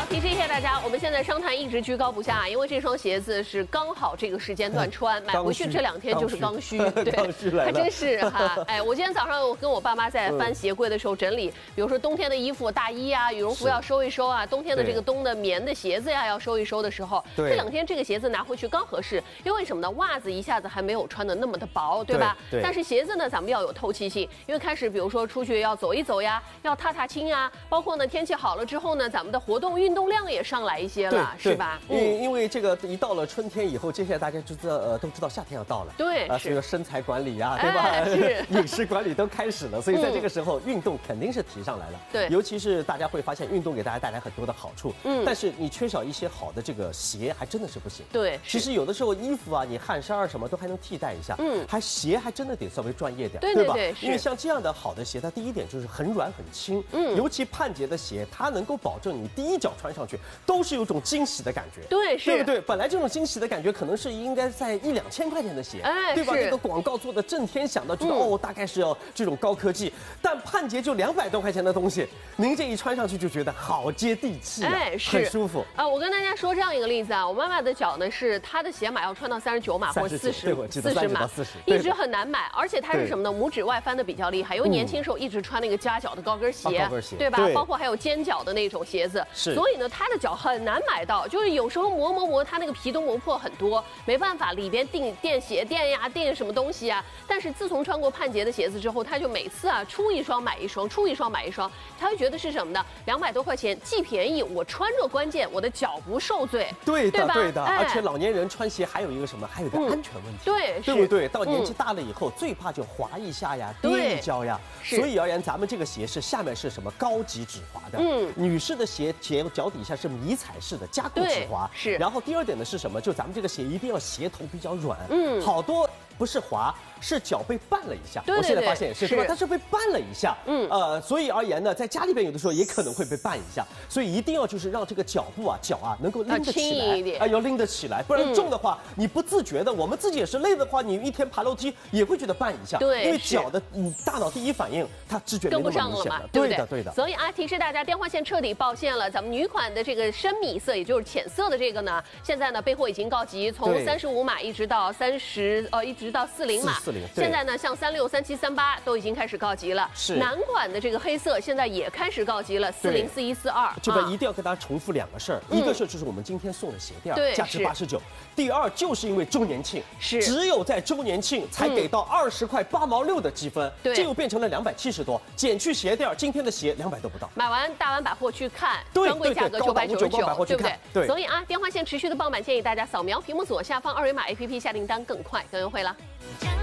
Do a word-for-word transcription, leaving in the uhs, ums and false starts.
提示一下大家，我们现在商坛一直居高不下，因为这双鞋子是刚好这个时间段穿，买回去这两天就是刚需，对，还真是哈。哎，我今天早上我跟我爸妈在翻鞋柜的时候整理，比如说冬天的衣服、大衣啊、羽绒服要收一收啊，冬天的这个冬的棉的鞋子呀要收一收的时候，这两天这个鞋子拿回去刚合适，因为什么呢？袜子一下子还没有穿的那么的薄，对吧？对。但是鞋子呢，咱们要有透气性，因为开始比如说出去要走一走呀，要踏踏青呀，包括呢天气好了之后呢，咱们的活动运动量也上来一些了，是吧？ 因为因为这个一到了春天以后，接下来大家就知道呃都知道夏天要到了， 对啊，所以说身材管理呀，对吧？是饮食管理都开始了，所以在这个时候运动肯定是提上来了。 对， 尤其是大家会发现运动给大家带来很多的好处，嗯，但是你缺少一些好的这个鞋，还真的是不行。 对， 其实有的时候衣服啊，你汗衫啊什么都还能替代一下，嗯，还鞋还真的得稍微专业点， 对吧？因为像这样的好的鞋，它第一点就是很软很轻，嗯，尤其盼捷的鞋，它能够保证你第一脚穿上去都是有种惊喜的感觉， 对，是， 对不对？本来这种惊喜的感觉可能是应该在一两千块钱的鞋，哎，对吧？那个广告做的震天响的，知道哦，大概是要这种高科技，但盼捷就两百多块钱的东西，您这一穿上去就觉得好接地气，哎，是，很舒服啊。我跟大家说这样一个例子啊，我妈妈的脚呢是她的鞋码要穿到三十九码或者四十四十码，一直很难买，而且它是什么呢？拇指外翻的比较厉害，因为年轻时候一直穿那个夹脚的高跟鞋，对吧？包括还有尖脚的那种鞋子，所以呢，她的脚很难买到，就是有时候磨磨磨，它那个皮都磨破很多，没办法，里边订垫鞋垫呀，垫什么东西呀。但是自从穿过盼捷的鞋子之后，她就每次啊出一双买一双，出一双买一双，她会觉得是什么呢？两百多块钱既便宜，我穿着关键我的脚不受罪， 对的，对的。 哎、 而且老年人穿鞋还有一个什么？还有个安全问题， 嗯、对， 对不对？到年纪大了以后，嗯、最怕就滑一下呀，跌一跤呀。所以而言，咱们这个鞋是下面是什么？高级止滑的。嗯，女士的鞋鞋脚底下是迷彩式的加固止滑。 是。 然后第二点呢是什么？就咱们这个鞋一定要鞋头比较软。嗯，好多不是滑，是脚被绊了一下。 对对对， 我现在发现是是吧？它是被绊了一下。嗯，呃，所以而言呢，在家里边有的时候也可能会被绊一下，所以一定要就是让这个脚部啊、脚啊能够拎得起来，啊，要拎得起来，不然重的话，你不自觉的，我们自己也是累的话，你一天爬楼梯也会觉得绊一下。 对， 因为脚的嗯大脑第一反应，它知觉没那么明显了， 对的对的。 所以啊，提示大家，电话线彻底爆线了。咱们女款的这个深米色，也就是浅色的这个呢，现在呢备货已经告急，从三十五码一直到三十呃一直到四零码。四零。现在呢，像三六、三七、三八都已经开始告急了。 是。 男款的这个黑色现在也开始告急了，四零、四一、四二。 这个一定要跟大家重复两个事儿，一个是就是我们今天送的鞋垫，价值八十九。第二就是因为周年庆， 是只有在周年庆才给到二十块八毛六的积分， 对， 这又变成了两百七十多，减去鞋垫，今天的鞋两百都不到。 买完大丸百货去看，专柜价格九百九十九，对不对？ 对。 所以啊，电话线持续的爆满，建议大家扫描屏幕左下方二维码 A P P 下订单更快更优惠了。